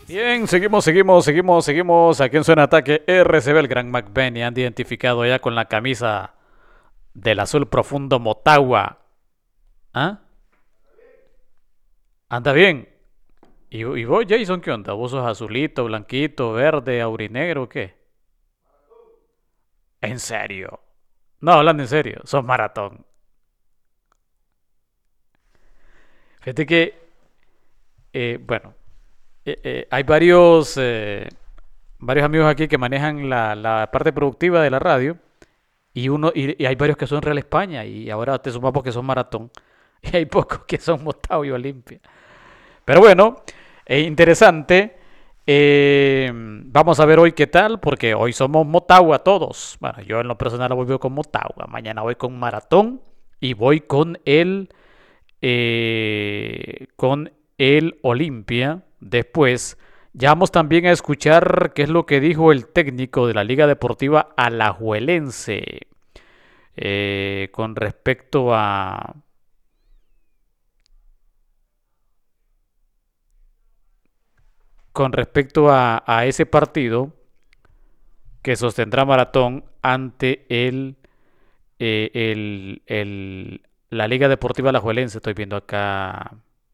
Bien, seguimos. Aquí en Zona Ataque RCB, el Gran McBenny, han identificado ya con la camisa del azul profundo Motagua. ¿Ah? ¿Anda bien? ¿Y vos, Jason, qué onda? ¿Vos sos azulito, blanquito, verde, aurinegro o qué? ¿En serio? No, hablando en serio, sos maratón. Fíjate que, bueno, hay varios amigos aquí que manejan la parte productiva de la radio. Y hay varios que son Real España y ahora te sumamos que son Maratón. Y hay pocos que son Motagua y Olimpia. Pero bueno, interesante. Vamos a ver hoy qué tal, porque hoy somos Motagua todos. Bueno, yo en lo personal voy con Motagua. Mañana voy con Maratón y voy con el Olimpia. Después, ya vamos también a escuchar qué es lo que dijo el técnico de la Liga Deportiva Alajuelense con respecto a ese partido que sostendrá Maratón ante la Liga Deportiva Alajuelense. Estoy viendo acá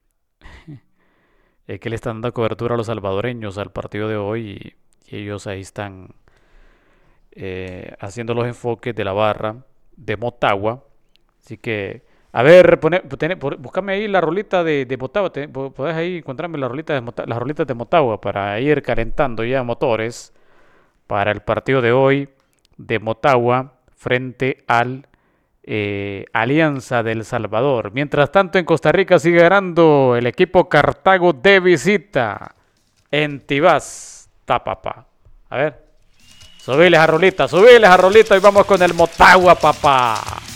que le están dando cobertura a los salvadoreños al partido de hoy y ellos ahí están haciendo los enfoques de la barra de Motagua. Así que, a ver, búscame ahí la rolita de Motagua. Podés ahí encontrarme las rolitas de Motagua para ir calentando ya motores para el partido de hoy de Motagua frente al Alianza del Salvador. Mientras tanto, en Costa Rica sigue ganando el equipo Cartago de visita en Tibás, Tapapa. A ver, subiles a rolita y vamos con el Motagua, papá.